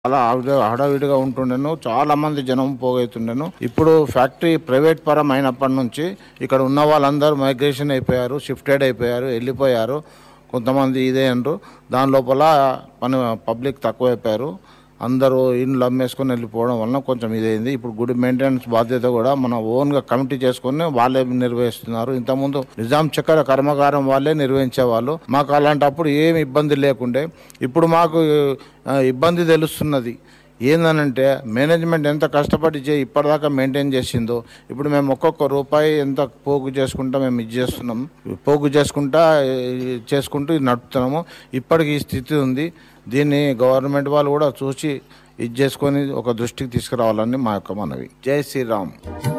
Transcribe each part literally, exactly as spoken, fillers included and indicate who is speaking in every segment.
Speaker 1: చాలా హడావిడి హడావిడిగా ఉంటుండెను. చాలా మంది జనం పోగైతుండెను. ఇప్పుడు ఫ్యాక్టరీ ప్రైవేట్ పరం అయినప్పటి నుంచి ఇక్కడ ఉన్న వాళ్ళందరూ మైగ్రేషన్ అయిపోయారు, షిఫ్టెడ్ అయిపోయారు, వెళ్ళిపోయారు. కొంతమంది ఇదే అంటారు. దాని లోపల పని పబ్లిక్ తక్కువైపోయారు. అందరూ ఇండ్లు అమ్మేసుకొని వెళ్ళిపోవడం వలన కొంచెం ఇదైంది. ఇప్పుడు గుడి మెయింటెనెన్స్ బాధ్యత కూడా మన ఓన్గా కమిటీ చేసుకొని వాళ్ళే నిర్వహిస్తున్నారు. ఇంతకుముందు నిజాం చక్కెర కర్మాగారం వాళ్ళే నిర్వహించేవాళ్ళు. మాకు అలాంటప్పుడు ఏమి ఇబ్బంది లేకుండే. ఇప్పుడు మాకు ఆ, ఇబ్బంది తెలుస్తున్నది. ఏందనంటే మేనేజ్మెంట్ ఎంత కష్టపడి చే ఇప్పటిదాకా మెయింటైన్ చేసిందో ఇప్పుడు మేము ఒక్కొక్క రూపాయి ఎంత పోగు చేసుకుంటా మేము ఇది చేస్తున్నాం. పోగు చేసుకుంటా ఈ చేసుకుంటూ ఇది నడుపుతున్నాము. ఇప్పటికి ఈ స్థితి ఉంది. దీన్ని గవర్నమెంట్ వాళ్ళు కూడా చూసి ఇది చేసుకొని ఒక దృష్టికి తీసుకురావాలని మా యొక్క మనవి. జై శ్రీరామ్.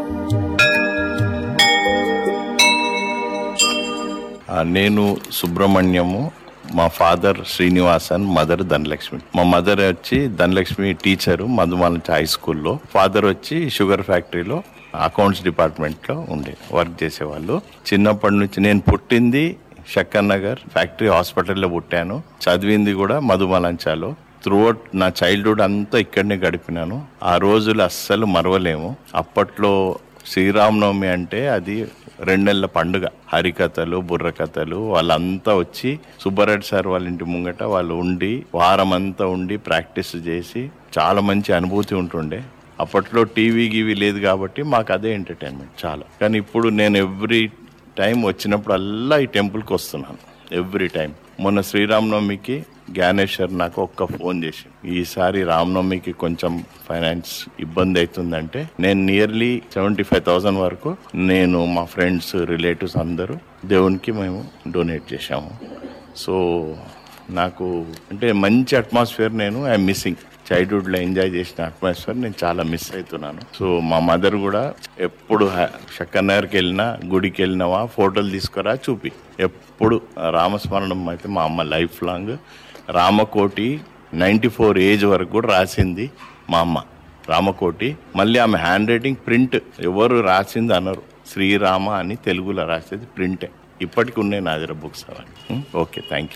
Speaker 2: ఆ, నేను సుబ్రహ్మణ్యము, మా ఫాదర్ శ్రీనివాసన్, మదర్ ధనలక్ష్మి. మా మదర్ వచ్చి ధనలక్ష్మి టీచరు మధుమాల హై స్కూల్లో, ఫాదర్ వచ్చి షుగర్ ఫ్యాక్టరీలో అకౌంట్స్ డిపార్ట్మెంట్లో ఉండే వర్క్ చేసేవాళ్ళు. చిన్నప్పటి నుంచి నేను పుట్టింది శక్కర్ నగర్ ఫ్యాక్టరీ హాస్పిటల్లో పుట్టాను. చదివింది కూడా మధుమలంచాలో. త్రూఅవుట్ నా చైల్డ్హుడ్ అంతా ఇక్కడనే గడిపినాను. ఆ రోజులు అస్సలు మరవలేము. అప్పట్లో శ్రీరామనవమి అంటే అది రెండు నెలల పండుగ. హరికథలు, బుర్రకథలు వాళ్ళంతా వచ్చి సుబ్బారెడ్డి సార్ వాళ్ళ ఇంటి ముంగట వాళ్ళు ఉండి వారం అంతా ఉండి ప్రాక్టీస్ చేసి చాలా మంచి అనుభూతి ఉంటుండే. అప్పట్లో టీవీ గీవీ లేదు కాబట్టి మాకు అదే ఎంటర్టైన్మెంట్ చాలా. కానీ ఇప్పుడు నేను ఎవ్రీ టైం వచ్చినప్పుడు అల్లా ఈ టెంపుల్కి వస్తున్నాను ఎవ్రీ టైం. మొన్న శ్రీరామనవమికి జ్ఞానేశ్వర్ నాకు ఒక్క ఫోన్ చేసి, ఈసారి రామనవమికి కొంచెం ఫైనాన్స్ ఇబ్బంది అవుతుందంటే నేను నియర్లీ సెవెంటీ ఫైవ్ థౌసండ్ వరకు నేను మా ఫ్రెండ్స్ రిలేటివ్స్ అందరూ దేవునికి మేము డొనేట్ చేశాము. సో నాకు అంటే మంచి అట్మాస్ఫియర్ నేను ఐఎమ్ మిస్సింగ్. చైల్డ్హుడ్లో ఎంజాయ్ చేసిన అట్మాస్ఫియర్ నేను చాలా మిస్ అవుతున్నాను. సో మా మదర్ కూడా ఎప్పుడు శక్కర్ నగర్కి వెళ్ళినా, గుడికి వెళ్ళినావా ఫోటోలు తీసుకురా చూపి, ఎప్పుడు రామస్మరణం అయితే మా అమ్మ life long. Ramakoti ninety four age వరకు కూడా రాసింది మా అమ్మ రామకోటి. మళ్ళీ ఆమె హ్యాండ్ రైటింగ్ ప్రింట్ ఎవరు రాసింది అనరు, శ్రీరామ అని తెలుగులో రాసేది ప్రింటే. ఇప్పటికి ఉన్నాయి నా దగ్గర బుక్స్ అవన్నీ. Okay, thank you.